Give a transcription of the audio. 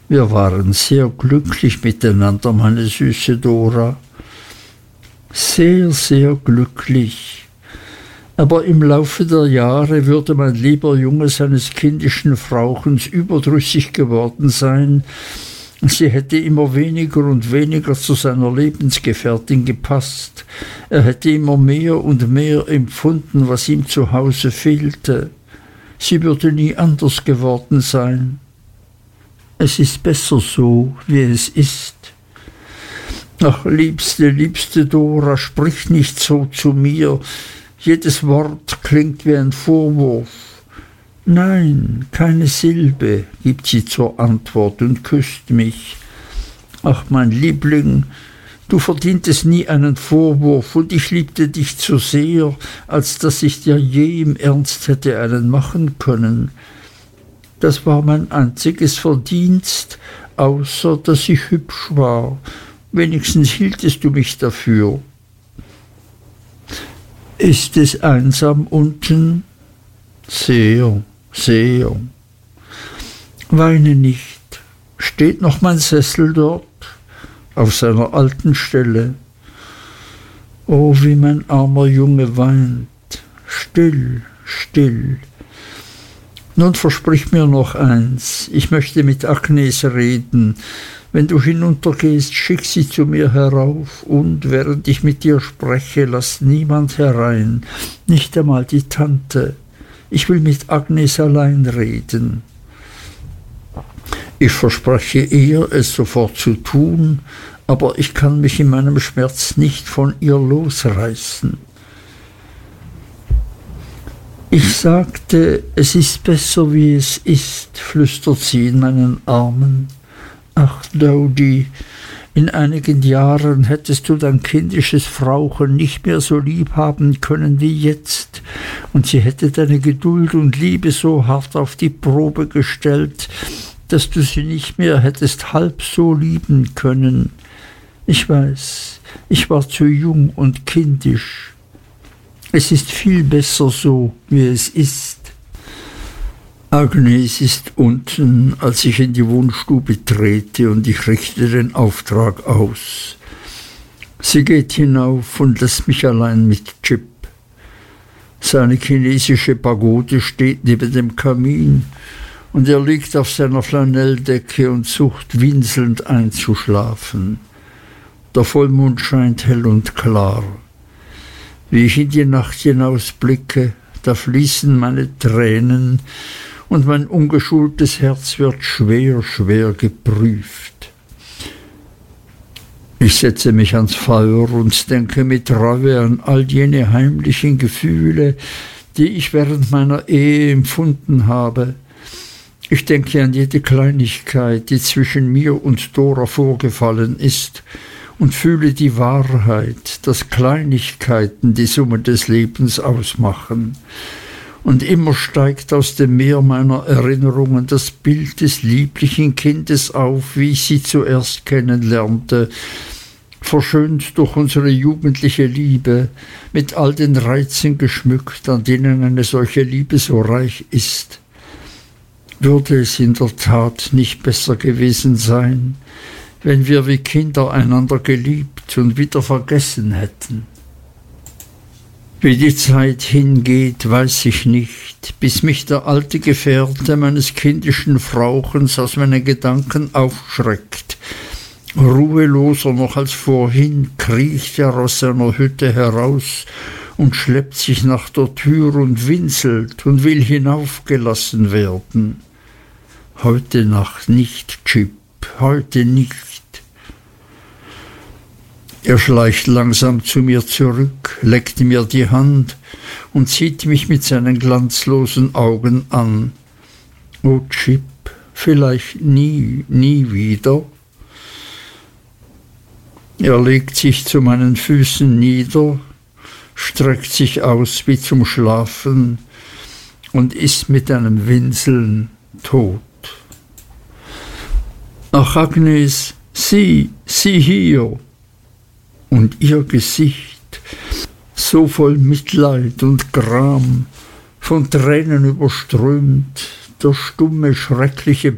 Wir waren sehr glücklich miteinander, meine süße Dora. Sehr, sehr glücklich. Aber im Laufe der Jahre würde mein lieber Junge seines kindischen Frauchens überdrüssig geworden sein. Sie hätte immer weniger und weniger zu seiner Lebensgefährtin gepasst. Er hätte immer mehr und mehr empfunden, was ihm zu Hause fehlte. Sie würde nie anders geworden sein. Es ist besser so, wie es ist. Ach, liebste, liebste Dora, sprich nicht so zu mir. Jedes Wort klingt wie ein Vorwurf. Nein, keine Silbe, gibt sie zur Antwort und küsst mich. Ach, mein Liebling, du verdientest nie einen Vorwurf, und ich liebte dich zu sehr, als dass ich dir je im Ernst hätte einen machen können. Das war mein einziges Verdienst, außer dass ich hübsch war. Wenigstens hieltest du mich dafür. Ist es einsam unten? Sehr, sehr. Weine nicht. Steht noch mein Sessel dort, auf seiner alten Stelle. Oh, wie mein armer Junge weint. Still, still. Nun versprich mir noch eins. Ich möchte mit Agnes reden. Wenn du hinuntergehst, schick sie zu mir herauf, und während ich mit dir spreche, lass niemand herein, nicht einmal die Tante. Ich will mit Agnes allein reden. Ich verspreche ihr, es sofort zu tun, aber ich kann mich in meinem Schmerz nicht von ihr losreißen. Ich sagte, es ist besser, wie es ist, flüstert sie in meinen Armen. Ach, Dodi, in einigen Jahren hättest du dein kindisches Frauchen nicht mehr so lieb haben können wie jetzt, und sie hätte deine Geduld und Liebe so hart auf die Probe gestellt, dass du sie nicht mehr hättest halb so lieben können. Ich weiß, ich war zu jung und kindisch. Es ist viel besser so, wie es ist. Agnes ist unten, als ich in die Wohnstube trete, und ich richte den Auftrag aus. Sie geht hinauf und lässt mich allein mit Jip. Seine chinesische Pagode steht neben dem Kamin, und er liegt auf seiner Flanelldecke und sucht winselnd einzuschlafen. Der Vollmond scheint hell und klar. Wie ich in die Nacht hinausblicke, da fließen meine Tränen, und mein ungeschultes Herz wird schwer, schwer geprüft. Ich setze mich ans Feuer und denke mit Reue an all jene heimlichen Gefühle, die ich während meiner Ehe empfunden habe. Ich denke an jede Kleinigkeit, die zwischen mir und Dora vorgefallen ist, und fühle die Wahrheit, dass Kleinigkeiten die Summe des Lebens ausmachen. Und immer steigt aus dem Meer meiner Erinnerungen das Bild des lieblichen Kindes auf, wie ich sie zuerst kennenlernte, verschönt durch unsere jugendliche Liebe, mit all den Reizen geschmückt, an denen eine solche Liebe so reich ist. Würde es in der Tat nicht besser gewesen sein, wenn wir wie Kinder einander geliebt und wieder vergessen hätten? Wie die Zeit hingeht, weiß ich nicht, bis mich der alte Gefährte meines kindischen Frauchens aus meinen Gedanken aufschreckt. Ruheloser noch als vorhin kriecht er aus seiner Hütte heraus und schleppt sich nach der Tür und winselt und will hinaufgelassen werden. Heute Nacht nicht, Jip, heute nicht. Er schleicht langsam zu mir zurück, leckt mir die Hand und sieht mich mit seinen glanzlosen Augen an. Oh, Jip, vielleicht nie, nie wieder. Er legt sich zu meinen Füßen nieder, streckt sich aus wie zum Schlafen und ist mit einem Winseln tot. Ach, Agnes, sieh hier! Und ihr Gesicht, so voll Mitleid und Gram, von Tränen überströmt, der stumme, schreckliche